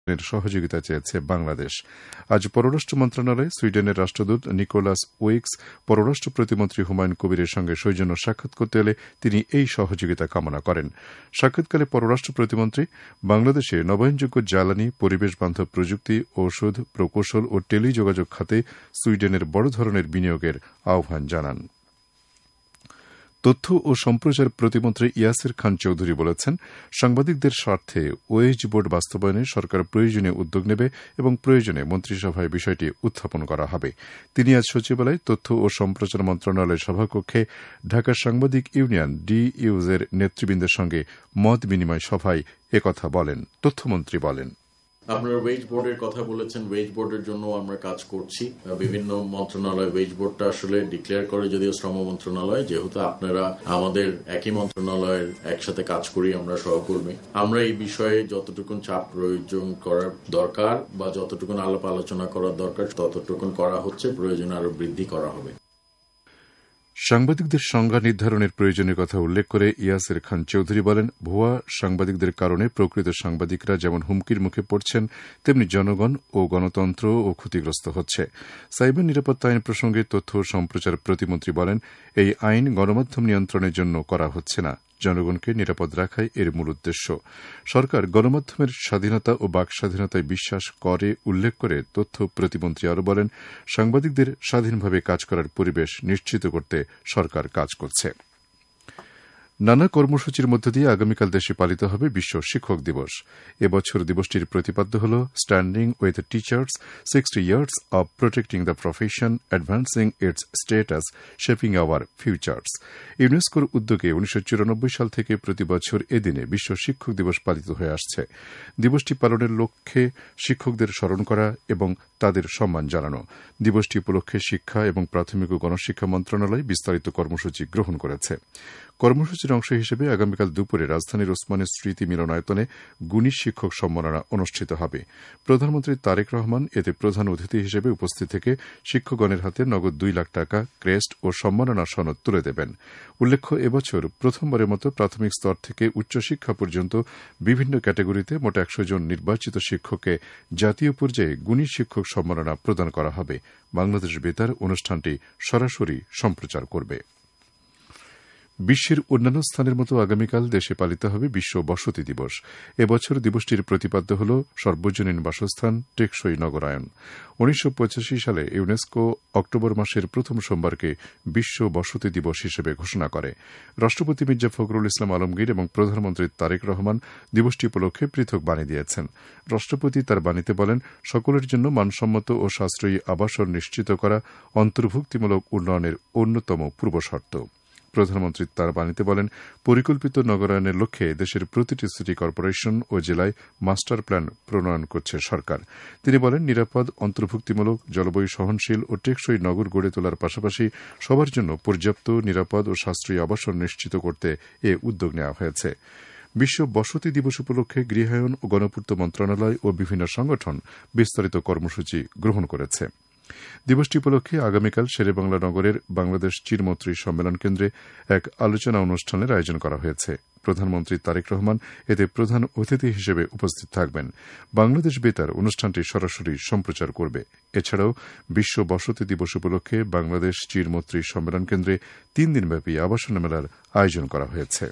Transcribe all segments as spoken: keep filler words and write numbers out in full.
সহযোগিতা চেয়েছে বাংলাদেশ। আজ পররাষ্ট্র মন্ত্রণালয়ে সুইডেনের রাষ্ট্রদূত নিকোলাস উইক্স পররাষ্ট্র প্রতিমন্ত্রী হুমায়ুন কবিরের সঙ্গে সৌজন্য সাক্ষাৎ করতে এলে তিনি এই সহযোগিতা কামনা করেন। সাক্ষাৎকালে পররাষ্ট্র প্রতিমন্ত্রী বাংলাদেশে নবায়নযোগ্য জ্বালানি, পরিবেশ বান্ধব প্রযুক্তি, ঔষধ, প্রকৌশল ও টেলিযোগাযোগ খাতে সুইডেনের বড় ধরনের বিনিয়োগের আহ্বান জানান। তথ্য ও সম্প্রচার প্রতিমন্ত্রী ইয়াসির খান চৌধুরী বলেছেন, সাংবাদিকদের স্বার্থে ওয়েজ বোর্ড বাস্তবায়নে সরকার প্রয়োজনীয় উদ্যোগ নেবে এবং প্রয়োজনে মন্ত্রিসভায় বিষয়টি উত্থাপন করা হবে। তিনি আজ সচিবালয়ে তথ্য ও সম্প্রচার মন্ত্রণালয়ের সভাকক্ষে ঢাকা সাংবাদিক ইউনিয়ন ডিইউজের নেতৃবৃন্দের সঙ্গে মত বিনিময় সভায় একথা বলেন। তথ্যমন্ত্রী বলেন, আপনারা ওয়েজ বোর্ডের কথা বলেছেন, ওয়েজ বোর্ডের জন্য আমরা কাজ করছি। বিভিন্ন মন্ত্রণালয় ওয়েজ বোর্ডটা আসলে ডিক্লেয়ার করে, যদিও শ্রম মন্ত্রণালয়, যেহেতু আপনারা আমাদের একই মন্ত্রণালয়ের একসাথে কাজ করি, আমরা সহকর্মী। আমরা এই বিষয়ে যতটুকুন চাপ প্রয়োজন করার দরকার বা যতটুকুন আলাপ আলোচনা করার দরকার ততটুকুন করা হচ্ছে, প্রয়োজন আরো বৃদ্ধি করা হবে। সাংবাদিকদের সংজ্ঞা নির্ধারণের প্রয়োজনের কথা উল্লেখ করে ইয়াসির খান চৌধুরী বলেন, ভুয়া সাংবাদিকদের কারণে প্রকৃত সাংবাদিকরা যেমন হুমকির মুখে পড়ছেন, তেমনি জনগণ ও গণতন্ত্র ও ক্ষতিগ্রস্ত হচ্ছে। সাইবার নিরাপত্তা আইন প্রসঙ্গে তথ্য ও সম্প্রচার প্রতিমন্ত্রী বলেন, এই আইন গণমাধ্যম নিয়ন্ত্রণের জন্য করা হচ্ছে না, জনগণকে নিরাপদ রাখাই এর মূল উদ্দেশ্য। সরকার গণমাধ্যমের স্বাধীনতা ও বাক স্বাধীনতায় বিশ্বাস করে উল্লেখ করে তথ্য প্রতিমন্ত্রী আরও বলেন, সাংবাদিকদের স্বাধীনভাবে কাজ করার পরিবেশ নিশ্চিত করতে সরকার কাজ করছে। নানা কর্মসূচির মধ্য দিয়ে আগামীকাল দেশে পালিত হবে বিশ্ব শিক্ষক দিবস। এবছর দিবসটির প্রতিপাদ্য হল standing with teachers, sixty years of protecting the profession, advancing it's status, shaping hour futures. ইউনেস্কোর উদ্যোগে উনিশশো চুরানব্বই সাল থেকে প্রতি বছর এদিনে বিশ্ব শিক্ষক দিবস পালিত হয়ে আসছে। দিবসটি পালনের লক্ষ্যে শিক্ষকদের স্মরণ করা এবং তাদের সম্মান জানানো। দিবসটি উপলক্ষে শিক্ষা এবং প্রাথমিক ও গণশিক্ষা মন্ত্রণালয় বিস্তারিত কর্মসূচি গ্রহণ করেছে। কর্মসূচির অংশ হিসেবে আগামীকাল দুপুরে রাজধানীর ওসমানী স্মৃতি মিলনায়তনে গুণী শিক্ষক সম্মাননা অনুষ্ঠিত হবে। প্রধানমন্ত্রী তারেক রহমান এতে প্রধান অতিথি হিসেবে উপস্থিত থেকে শিক্ষকগণের হাতে নগদ দুই লাখ টাকা, ক্রেস্ট ও সম্মাননা সনদ তুলে দেবেন। উল্লেখ্য, এবছর প্রথমবারের মতো প্রাথমিক স্তর থেকে উচ্চশিক্ষা পর্যন্ত বিভিন্ন ক্যাটাগরিতে মোট একশো জন নির্বাচিত শিক্ষককে জাতীয় পর্যায়ে গুণী শিক্ষক সম্মাননা প্রদান করা হবে। বাংলাদেশ বেতার অনুষ্ঠানটি সরাসরি সম্প্রচার করবে। বিশ্বের অন্যান্য স্থানের মতো আগামীকাল দেশে পালিত হবে বিশ্ব বসতি দিবস। এবছর দিবসটির প্রতিপাদ্য হল সর্বজনীন বাসস্থান, টেকসই নগরায়ন। উনিশশো পঁচাশি সালে ইউনেস্কো অক্টোবর মাসের প্রথম সোমবারকে বিশ্ব বসতি দিবস হিসেবে ঘোষণা করে। রাষ্ট্রপতি মির্জা ফখরুল ইসলাম আলমগীর এবং প্রধানমন্ত্রী তারেক রহমান দিবসটি উপলক্ষে পৃথক বাণী দিয়েছেন। রাষ্ট্রপতি তার বাণীতে বলেন, সকলের জন্য মানসম্মত ও সাশ্রয়ী আবাসন নিশ্চিত করা অন্তর্ভুক্তিমূলক উন্নয়নের অন্যতম পূর্বশর্ত। প্রধানমন্ত্রী তার বাণীতে বলেন, পরিকল্পিত নগরায়নের লক্ষ্যে দেশের প্রতিটি সিটি কর্পোরেশন ও জেলায় মাস্টার প্ল্যান প্রণয়ন করছে সরকার। তিনি বলেন, নিরাপদ, অন্তর্ভুক্তিমূলক, জলবায়ু সহনশীল ও টেকসই নগর গড়ে তোলার পাশাপাশি সবার জন্য পর্যাপ্ত, নিরাপদ ও সাশ্রয়ী আবাসন নিশ্চিত করতে এ উদ্যোগ নেওয়া হয়েছে। বিশ্ব বসতি দিবস উপলক্ষে গৃহায়ন ও গণপূর্ত মন্ত্রণালয় ও বিভিন্ন সংগঠন বিস্তারিত কর্মসূচি গ্রহণ করেছে। দিবসটি উপলক্ষে আগামীকাল শেরেবাংলা নগরের বাংলাদেশ চিরমৈত্রী সম্মেলন কেন্দ্রে এক আলোচনা অনুষ্ঠানের আয়োজন করা হয়েছে। প্রধানমন্ত্রী তারেক রহমান এতে প্রধান অতিথি হিসেবে উপস্থিত থাকবেন। বাংলাদেশ বেতার অনুষ্ঠানটি সরাসরি সম্প্রচার করবে। এছাড়াও বিশ্ব বসতি দিবস উপলক্ষে বাংলাদেশ চিরমৈত্রী সম্মেলন কেন্দ্রে তিন দিনব্যাপী আবাসন মেলার আয়োজন করা হয়েছে।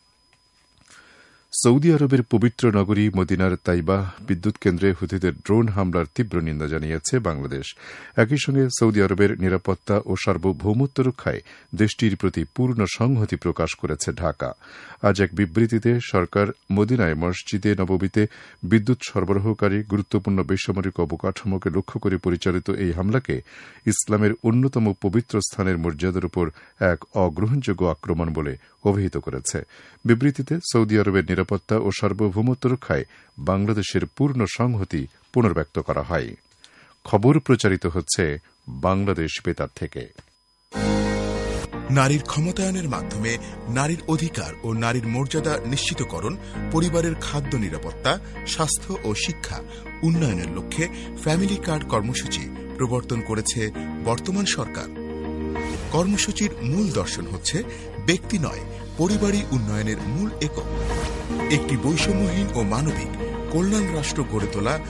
সৌদি আরবের পবিত্র নগরী মদিনার তাইবাহ বিদ্যুৎ কেন্দ্রে হুথিদের ড্রোন হামলার তীব্র নিন্দা জানিয়েছে বাংলাদেশ। একই সঙ্গে সৌদি আরবের নিরাপত্তা ও সার্বভৌমত্ব রক্ষায় দেশটির প্রতি পূর্ণ সংহতি প্রকাশ করেছে ঢাকা। আজ এক বিবৃতিতে সরকার মদিনায় মসজিদে নববীতে বিদ্যুৎ সরবরাহকারী গুরুত্বপূর্ণ বেসামরিক অবকাঠামোকে লক্ষ্য করে পরিচালিত এই হামলাকে ইসলামের অন্যতম পবিত্র স্থানের মর্যাদার উপর এক অগ্রহণযোগ্য আক্রমণ বলে অভিহিত করেছে। বিবৃতিতে সৌদি আরবের নিরাপত্তা ও সার্বভৌমত্ব রক্ষায় বাংলাদেশের পূর্ণ সংহতি পুনর্ব্যক্ত করা হয়। খবর প্রচারিত হচ্ছে বাংলাদেশ বেতার থেকে। নারীর ক্ষমতায়নের মাধ্যমে নারীর অধিকার ও নারীর মর্যাদা নিশ্চিতকরণ, পরিবারের খাদ্য নিরাপত্তা, স্বাস্থ্য ও শিক্ষা উন্নয়নের লক্ষ্যে ফ্যামিলি কার্ড কর্মসূচি প্রবর্তন করেছে বর্তমান সরকার। কর্মসূচির মূল দর্শন হচ্ছে ব্যক্তি নয়, পরিবারই উন্নয়নের মূল একক। একটি বৈষম্যহীন ও মানবিক কল্যাণ রাষ্ট্র গড়ে তোলা